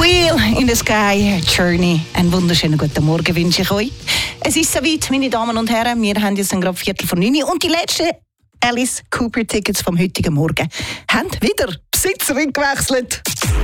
Wheel in the Sky, Journey. Einen wunderschönen guten Morgen wünsche ich euch. Es ist soweit, meine Damen und Herren. Wir haben jetzt gerade 8:45 und die letzten Alice Cooper Tickets vom heutigen Morgen haben wieder Besitzerin gewechselt.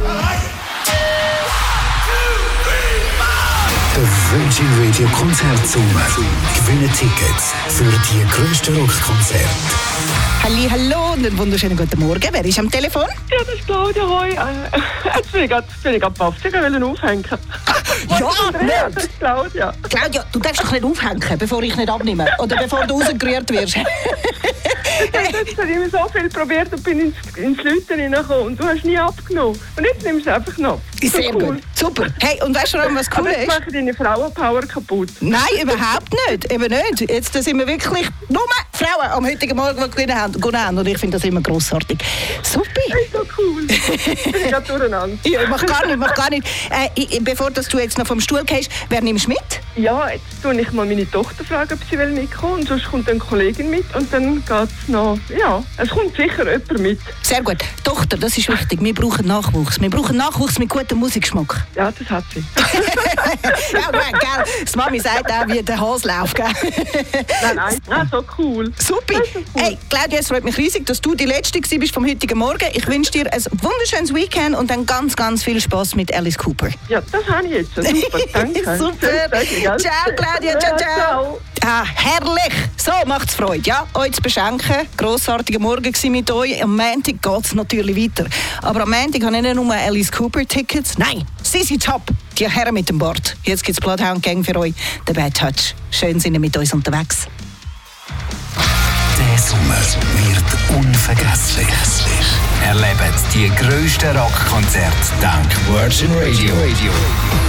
Der Virgin Radio Konzertsommer. Gewinne Tickets für die grössten Rockkonzerte. Hallo und einen wunderschönen guten Morgen. Wer ist am Telefon? Ja, das ist Claudia. Hoi. Jetzt bin ich gerade baff. Ich wollte aufhängen. Ja, das ist Claudia. Claudia, du darfst doch nicht aufhängen, bevor ich nicht abnehme. Oder bevor du rausgerührt wirst. Jetzt habe ich so viel probiert und bin ins Läuten hineingekommen. Und du hast nie abgenommen. Und jetzt nimmst du es einfach noch. Sehr cool. gut. Super. Hey, und weißt du, was cool aber jetzt ist? machen deine Frauenpower kaputt. Nein, überhaupt nicht. Eben nicht. Jetzt sind wir wirklich nur Frauen am heutigen Morgen, die gewonnen haben. Und ich finde das immer grossartig. Super. Das ist so cool. Ich bin gerade durcheinander. Ja, mach gar nicht. Bevor du jetzt noch vom Stuhl gehst, wer nimmst du mit? Ja, jetzt tue ich mal meine Tochter fragen, ob sie mitkommen will. Und sonst kommt eine Kollegin mit. Und dann geht es noch... Ja, es kommt sicher jemand mit. Sehr gut. Tochter, das ist wichtig. Wir brauchen Nachwuchs. Wir brauchen Nachwuchs mit gutem Musikgeschmack. Ja, das hat sie. Ja, gut, gell? Das Mami sagt auch, wie der Hase läuft, gell? Nein. Ah, so cool. Super. So cool. Hey, Claudia, es freut mich riesig, dass du die Letzte bist vom heutigen Morgen. Ich wünsche dir ein wunderschönes Weekend und dann ganz, ganz viel Spaß mit Alice Cooper. Ja, das habe ich jetzt. Super, danke. Super. Ciao, Claudia. Ciao. Ah, herrlich. So macht's Freude, ja? Euch zu beschenken. Grossartiger Morgen gewesen mit euch. Am Montag geht's natürlich weiter. Aber am Montag habe ich nicht nur Alice Cooper Tickets. Nein, ZZ Top. Die Herren mit dem Bord. Jetzt gibt's Bloodhound Gang für euch. Der Bad Touch. Schön sind ihr mit uns unterwegs. Der Sommer wird unvergesslich. Erlebt die grössten Rockkonzerte dank Virgin Radio.